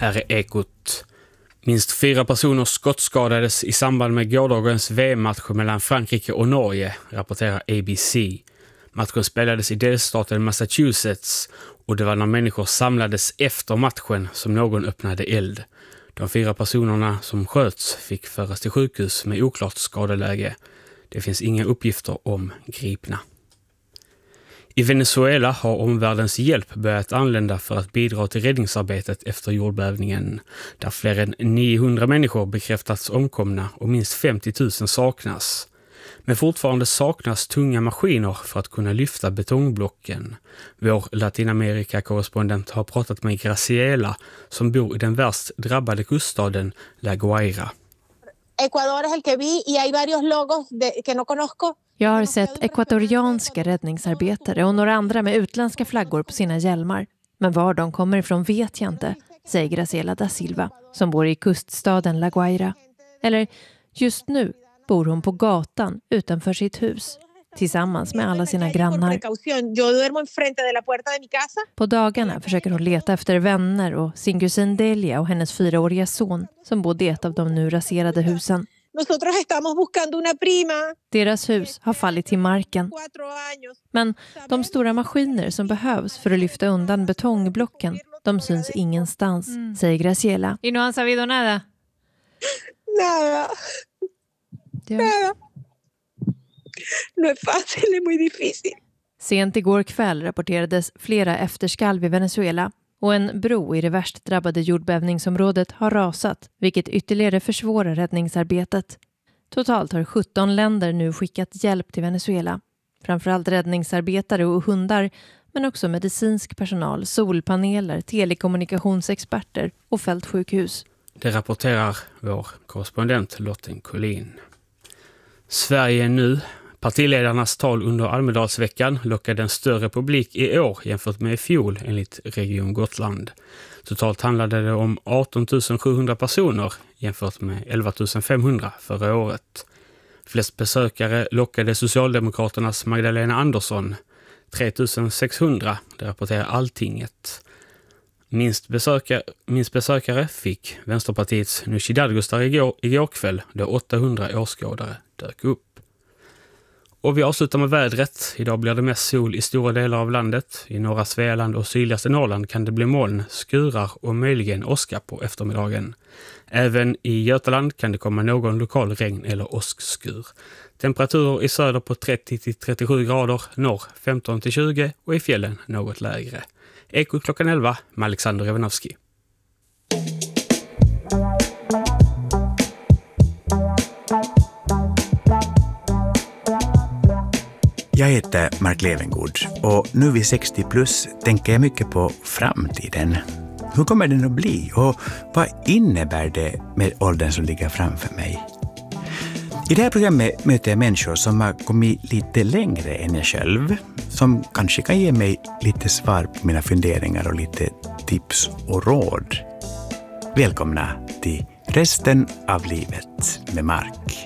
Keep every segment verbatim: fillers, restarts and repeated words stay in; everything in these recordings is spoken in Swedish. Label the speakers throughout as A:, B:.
A: Här är Ekot. Minst fyra personer skottskadades i samband med gårdagens V M-match mellan Frankrike och Norge, rapporterar A B C. Matchen spelades i delstaten Massachusetts och det var när människor samlades efter matchen som någon öppnade eld. De fyra personerna som sköts fick föras till sjukhus med oklart skadeläge. Det finns inga uppgifter om gripna. I Venezuela har omvärldens hjälp börjat anlända för att bidra till räddningsarbetet efter jordbävningen, där fler än niohundra människor bekräftats omkomna och minst femtio tusen saknas. Men fortfarande saknas tunga maskiner för att kunna lyfta betongblocken. Vår Latinamerika-korrespondent har pratat med Graciela som bor i den värst drabbade kuststaden La Guaira.
B: Ecuador es el que vi y hay varios logos de, que no conozco.
C: Jag har sett ekvatorianska räddningsarbetare och några andra med utländska flaggor på sina hjälmar. Men var de kommer ifrån vet jag inte, säger Graciela da Silva som bor i kuststaden La Guaira. Eller just nu bor hon på gatan utanför sitt hus tillsammans med alla sina grannar. På dagarna försöker hon leta efter vänner och sin kusin Delia och hennes fyraåriga son som bodde i ett av de nu raserade husen. Deras hus har fallit till marken. Men de stora maskiner som behövs för att lyfta undan betongblocken, de syns ingenstans, mm. säger Graciela. Y no han sabido nada.
B: Nada.
C: Ja.
B: Nada. No es fácil, es muy difícil.
C: Sent igår kväll rapporterades flera efterskalv i Venezuela och en bro i det värst drabbade jordbävningsområdet har rasat, vilket ytterligare försvårar räddningsarbetet. Totalt har sjutton länder nu skickat hjälp till Venezuela. Framförallt räddningsarbetare och hundar, men också medicinsk personal, solpaneler, telekommunikationsexperter och fältsjukhus.
A: Det rapporterar vår korrespondent Lotten Collin. Sverige nu. Partiledarnas tal under Almedalsveckan lockade en större publik i år jämfört med i fjol enligt Region Gotland. Totalt handlade det om arton tusen sjuhundra personer jämfört med elva tusen femhundra förra året. Flest besökare lockade Socialdemokraternas Magdalena Andersson, tre tusen sexhundra, det rapporterar Alltinget. Minst besökare, minst besökare fick Vänsterpartiets Nooshi Dadgostar igår, igår kväll då åttahundra åskådare dök upp. Och vi avslutar med vädret. Idag blir det mest sol i stora delar av landet. I norra Svealand och sydligaste Norrland kan det bli moln, skurar och möjligen åska på eftermiddagen. Även i Götaland kan det komma någon lokal regn- eller åskskur. Temperaturer i söder på trettio till trettiosju grader, norr femton till tjugo och i fjällen något lägre. Ekot klockan elva med Alexander Evanovski.
D: Jag heter Mark Levengood och nu vid sextio plus tänker jag mycket på framtiden. Hur kommer den att bli och vad innebär det med åldern som ligger framför mig? I det här programmet möter jag människor som har kommit lite längre än jag själv, som kanske kan ge mig lite svar på mina funderingar och lite tips och råd. Välkomna till Resten av livet med Mark.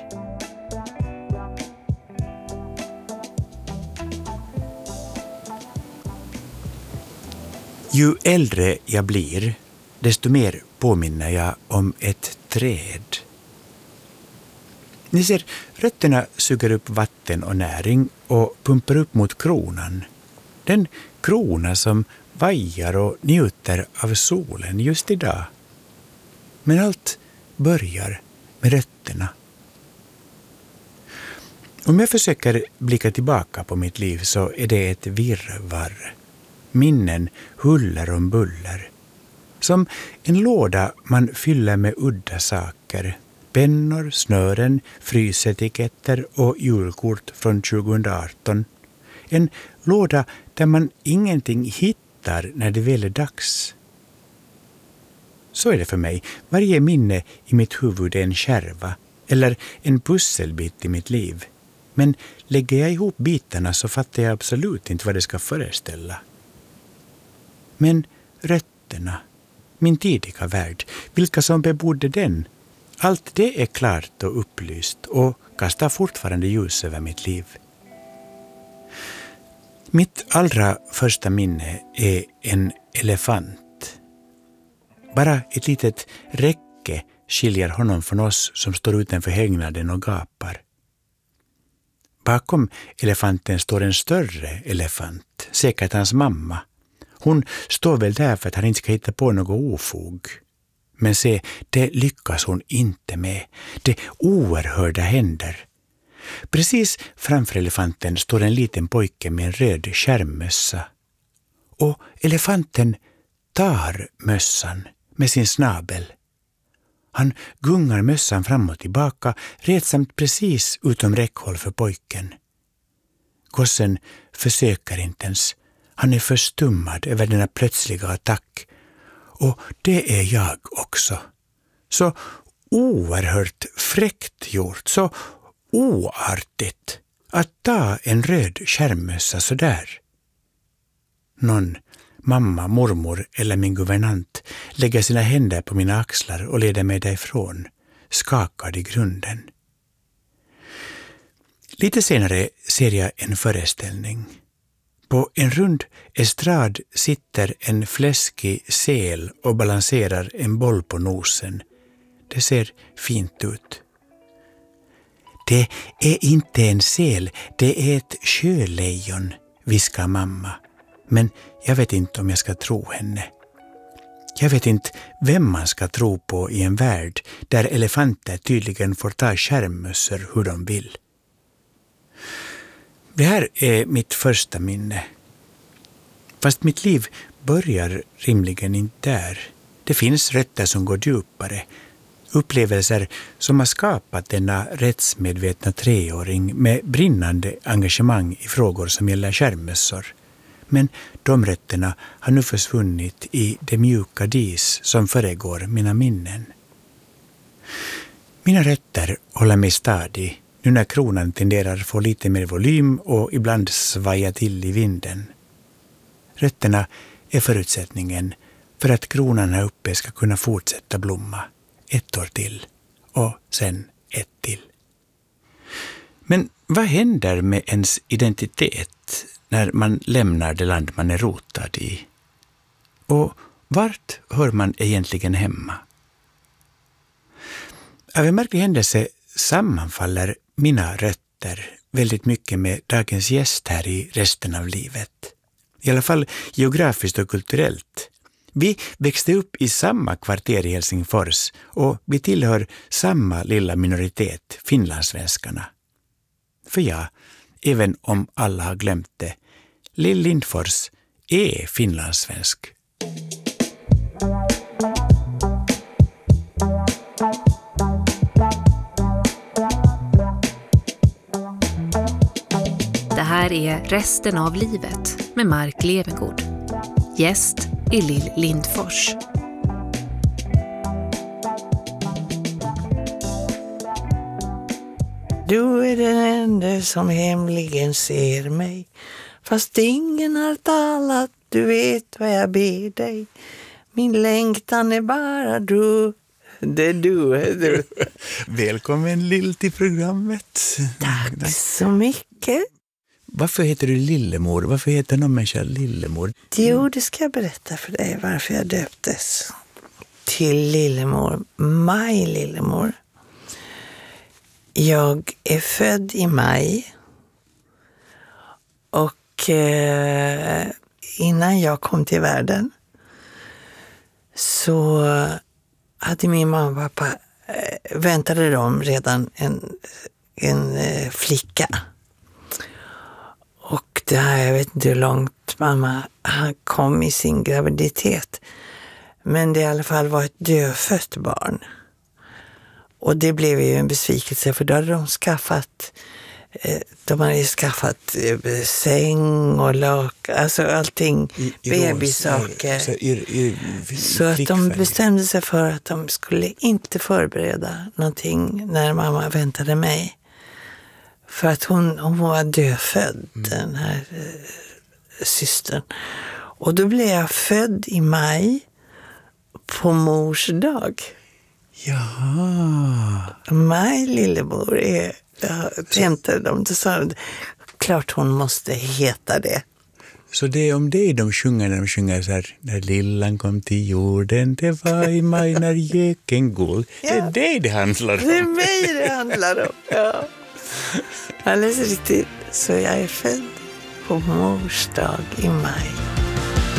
D: Ju äldre jag blir, desto mer påminner jag om ett träd. Ni ser, rötterna suger upp vatten och näring och pumpar upp mot kronan. Den krona som vajar och njuter av solen just idag. Men allt börjar med rötterna. Om jag försöker blicka tillbaka på mitt liv så är det ett virrvarr. Minnen huller om buller. Som en låda man fyller med udda saker. Pennor, snören, frysetiketter och julkort från tjugoarton. En låda där man ingenting hittar när det väl är dags. Så är det för mig. Varje minne i mitt huvud är en kärva eller en pusselbit i mitt liv. Men lägger jag ihop bitarna så fattar jag absolut inte vad det ska föreställa. Men rötterna, min tidiga värld, vilka som bebodde den, allt det är klart och upplyst och kastar fortfarande ljus över mitt liv. Mitt allra första minne är en elefant. Bara ett litet räcke skiljer honom från oss som står utanför hägnaden och gapar. Bakom elefanten står en större elefant, säkert hans mamma. Hon står väl där för att han inte ska hitta på något ofog. Men se, det lyckas hon inte med. Det oerhörda händer. Precis framför elefanten står en liten pojke med en röd skärmmössa. Och elefanten tar mössan med sin snabel. Han gungar mössan fram och tillbaka, redsamt precis utom räckhåll för pojken. Gossen försöker inte ens. Han är förstummad över denna plötsliga attack. Och det är jag också. Så oerhört fräckt gjort, så oartigt att ta en röd skärmmössa så där. Någon, mamma, mormor eller min guvernant lägger sina händer på mina axlar och leder mig därifrån, skakad i grunden. Lite senare ser jag en föreställning. På en rund estrad sitter en fläskig sel och balanserar en boll på nosen. Det ser fint ut. Det är inte en sel, det är ett sjölejon, viskar mamma. Men jag vet inte om jag ska tro henne. Jag vet inte vem man ska tro på i en värld där elefanter tydligen får ta skärmmössor hur de vill. Det här är mitt första minne. Fast mitt liv börjar rimligen inte där. Det finns rötter som går djupare. Upplevelser som har skapat denna rättsmedvetna treåring med brinnande engagemang i frågor som gäller skärmmössor. Men de rötterna har nu försvunnit i det mjuka dis som föregår mina minnen. Mina rötter håller mig stadig nu när kronan tenderar få lite mer volym och ibland svaja till i vinden. Rötterna är förutsättningen för att kronan här uppe ska kunna fortsätta blomma ett år till och sen ett till. Men vad händer med ens identitet när man lämnar det land man är rotad i? Och vart hör man egentligen hemma? Av en märklig händelse sammanfaller mina rötter väldigt mycket med dagens gäst här i resten av livet. I alla fall geografiskt och kulturellt. Vi växte upp i samma kvarter i Helsingfors och vi tillhör samma lilla minoritet, finlandssvenskarna. För jag, även om alla har glömt det, Lill Lindfors är finlandssvensk.
C: Det här är Resten av livet med Mark Levengood. Gäst är Lill Lindfors.
E: Du är den enda som hemligen ser mig. Fast ingen har talat, du vet vad jag ber dig. Min längtan är bara du. Det är du, är du.
D: Välkommen Lill till programmet.
E: Tack så mycket.
D: Varför heter du Lillemor? Varför heter någon människa Lillemor?
E: Jo, det ska jag berätta för dig varför jag döptes till Lillemor. Maj Lillemor. Jag är född i maj. Och eh, innan jag kom till världen så hade min mamma och pappa eh, väntade de redan en, en eh, flicka. Och det här, jag vet inte hur långt mamma kom i sin graviditet. Men det i alla fall var ett dödfött barn. Och det blev ju en besvikelse för då hade de skaffat de hade skaffat säng och lak, alltså allting, I, i bebissaker. Så, i, i, i, så att de bestämde sig för att de skulle inte förbereda någonting när mamma väntade mig. För att hon, hon var dödfödd, mm. den här äh, systern. Och då blev jag född i maj på mors dag.
D: Ja.
E: Maj Lillemor är, jag tänkte de, det sa klart hon måste heta det.
D: Så det är om det de sjunger när de sjunger så här, när lillan kom till jorden, det var i maj när geken gol. Ja. Det är det det handlar om.
E: Det är mig det handlar om, ja. Alldeles riktigt. Så jag är född på mors dag i maj.